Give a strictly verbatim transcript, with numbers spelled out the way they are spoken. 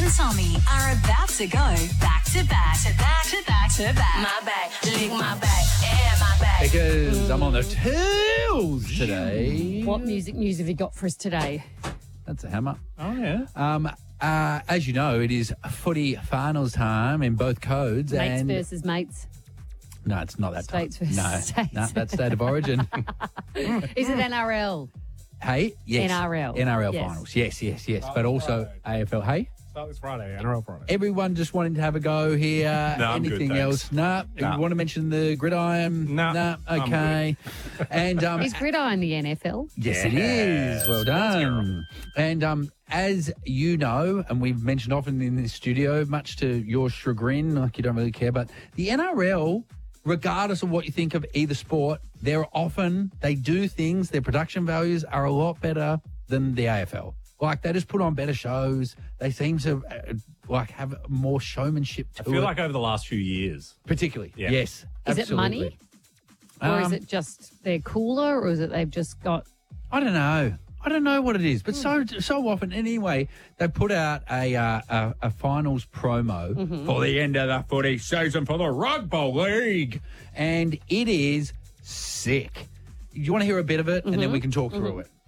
and Tommy are about to go back to back to back to back to back. My back, lick my back, and my back. Because I'm on the tools today. What music news have you got for us today? That's a hammer. Oh, yeah. Um, uh, as you know, it is footy finals time in both codes. Mates and versus mates. No, it's not that States time. versus No, states. no, that's state of origin. Is it N R L? Hey, yes. N R L. N R L Yes. finals. Yes, yes, yes. But also A F L. Hey? Start this Friday, N R L Friday. Everyone just wanting to have a go here. No, I'm good, Anything thanks. else? Nah. Nah. You want to mention the gridiron? Nah, Nah. I'm Okay. And um, Is gridiron the N F L? yes, it is. Well done. And um, as you know, and we've mentioned often in this studio, much to your chagrin, like you don't really care, but the N R L, regardless of what you think of either sport, they're often, they do things, their production values are a lot better than the A F L. Like, they just put on better shows. They seem to, uh, like, have more showmanship to I feel it. like over the last few years. Particularly, Yeah. yes. Is it absolutely. money? Or is Um, it just they're cooler, or is it they've just got... I don't know. I don't know what it is, but so so often anyway, they put out a uh, a, a finals promo Mm-hmm. for the end of the footy season for the Rugby League, and it is sick. Do you want to hear a bit of it, and then we can talk through it?